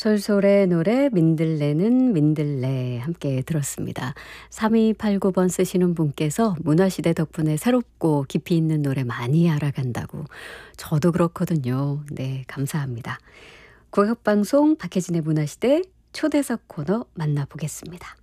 솔솔의 노래 민들레는 민들레 함께 들었습니다. 3289번 쓰시는 분께서 문화시대 덕분에 새롭고 깊이 있는 노래 많이 알아간다고. 저도 그렇거든요. 네, 감사합니다. 국악방송 박혜진의 문화시대 초대석 코너 만나보겠습니다.